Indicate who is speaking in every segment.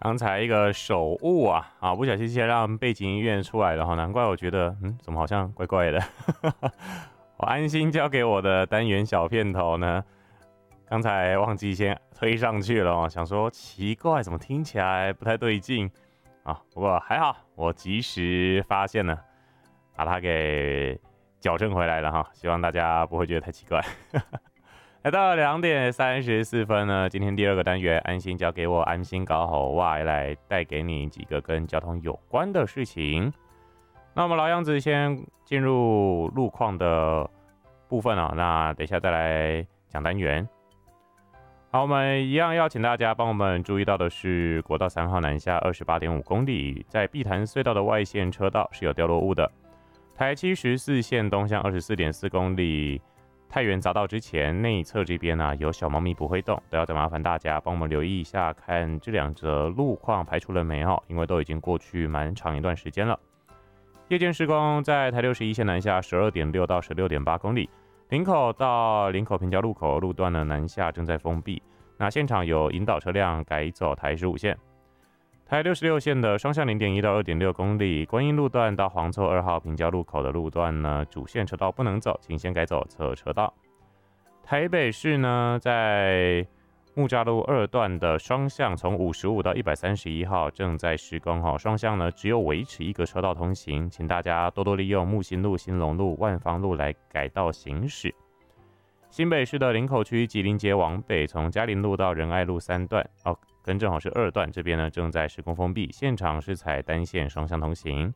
Speaker 1: 刚才一个手误不小心先让背景音乐出来了哈，难怪我觉得怎么好像怪怪的。我安心交给我的单元小片头呢，刚才忘记先推上去了想说奇怪，怎么听起来不太对劲不过还好，我及时发现了，把它给矫正回来了哈，希望大家不会觉得太奇怪。来到2:34呢，今天第二个单元，安心交给我，安心搞好哇，来带给你几个跟交通有关的事情。那我们老样子，先进入路况的部分那等一下再来讲单元。好，我们一样要请大家帮我们注意到的是，国道3号南下28.5公里，在碧潭隧道的外线车道是有掉落物的。台714线东向24.4公里。太原匝道之前内侧这边有小猫咪不会动，都要再麻烦大家帮我们留意一下，看这两则路况排除了没因为都已经过去蛮长一段时间了。夜间施工在台61线南下12.6到16.8公里，林口到林口平交路口路段南下正在封闭，那现场有引导车辆改走台15线。台66线的双向0.1到2.6公里，观音路段到黄厝2号平交路口的路段呢，主线车道不能走，请先改走侧车道。台北市呢，在木栅路2段的双向从55到131号正在施工双向呢只有维持一个车道通行，请大家多多利用木星路、新隆路、万芳路来改道行驶。新北市的林口区吉林街往北，从嘉林路到仁爱路3段更正好是2段，这边呢正在施工封闭，现场是采单线双向通行。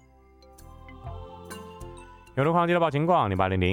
Speaker 1: 有路况记得报情况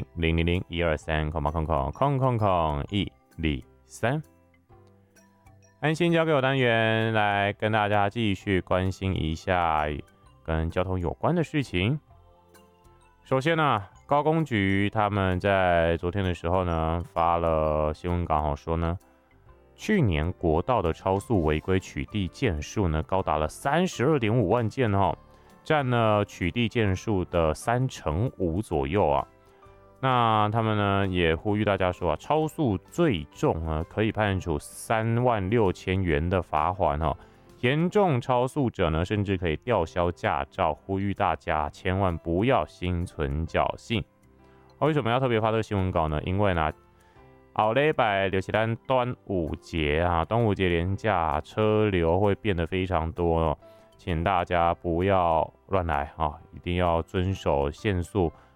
Speaker 1: 0800-000-123-123。安心交给我单元来跟大家继续关心一下跟交通有关的事情。首先高工局他们在昨天的时候呢发了新闻稿说呢，去年国道的超速违规取缔件数呢高达了32.5万件占了取缔件数的5%左右那他们呢也呼吁大家说超速最重可以判处36000元的罚款严重超速者呢甚至可以吊销驾照，呼吁大家千万不要心存侥幸。为什么要特别发这个新闻稿呢？因为呢后礼拜就是咱端午节端午节连假车流会变得非常多请大家不要乱来一定要遵守限速，